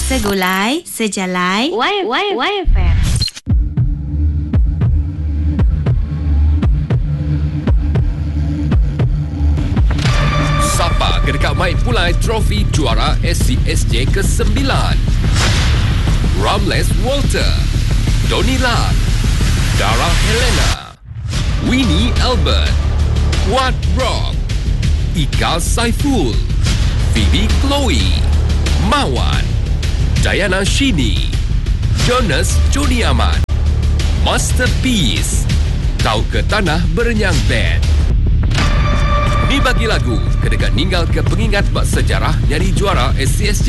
Segulai, sejalai, YFM. Sapa ke dekat Mike Pulai trofi juara SCSJ ke-9. Ramles Walter, Donny Lat, Dara Helena, Winnie Albert, Wat Rock, Ika Saiful, Phoebe Chloe, Mawan, Diana Shini, Jonas Joni Ahmad, Masterpiece, Tahu ke Tanah Berenyang Band. Ni bagi lagu kedekat ninggal ke pengingat bak sejarah nyanyi juara SCSJ